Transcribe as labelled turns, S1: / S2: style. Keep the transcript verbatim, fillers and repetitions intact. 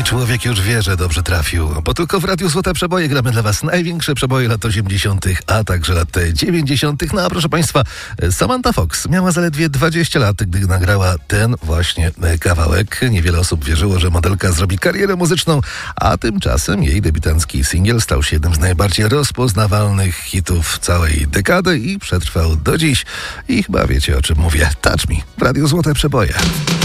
S1: człowiek już wie, że dobrze trafił, bo tylko w Radiu Złote Przeboje gramy dla was największe przeboje lat osiemdziesiątych, a także lat dziewięćdziesiątych. No a proszę państwa, Samantha Fox miała zaledwie dwadzieścia lat, gdy nagrała ten właśnie kawałek. Niewiele osób wierzyło, że modelka zrobi karierę muzyczną, a tymczasem jej debiutancki singiel stał się jednym z najbardziej rozpoznawalnych hitów całej dekady i przetrwał do dziś. I chyba wiecie, o czym mówię. Touch Me w Radiu Złote Przeboje.